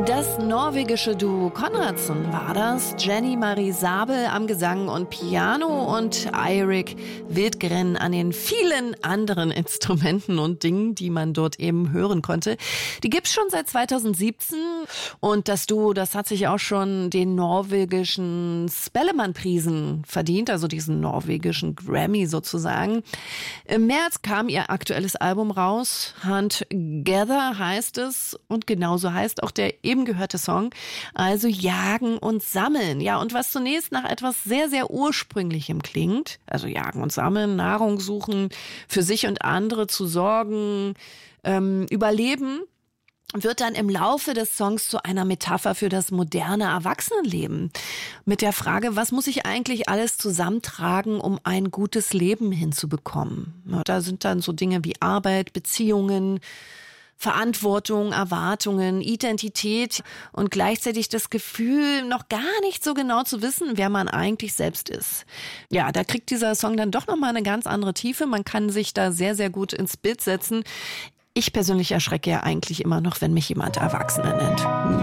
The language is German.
Das norwegische Duo Konradsen war das. Jenny Marie Sabel am Gesang und Piano und Eirik Wildgren an den vielen anderen Instrumenten und Dingen, die man dort eben hören konnte. Die gibt's schon seit 2017 und das Duo, das hat sich auch schon den norwegischen Spellemannprisen verdient, also diesen norwegischen Grammy sozusagen. Im März kam ihr aktuelles Album raus, Hunt Gather heißt es und genauso heißt auch der eben gehörte Song, also Jagen und Sammeln. Ja, und was zunächst nach etwas sehr, sehr Ursprünglichem klingt, also Jagen und Sammeln, Nahrung suchen, für sich und andere zu sorgen, überleben, wird dann im Laufe des Songs zu einer Metapher für das moderne Erwachsenenleben. Mit der Frage, was muss ich eigentlich alles zusammentragen, um ein gutes Leben hinzubekommen? Da sind dann so Dinge wie Arbeit, Beziehungen, Verantwortung, Erwartungen, Identität und gleichzeitig das Gefühl, noch gar nicht so genau zu wissen, wer man eigentlich selbst ist. Ja, da kriegt dieser Song dann doch nochmal eine ganz andere Tiefe. Man kann sich da sehr, sehr gut ins Bild setzen. Ich persönlich erschrecke ja eigentlich immer noch, wenn mich jemand Erwachsene nennt.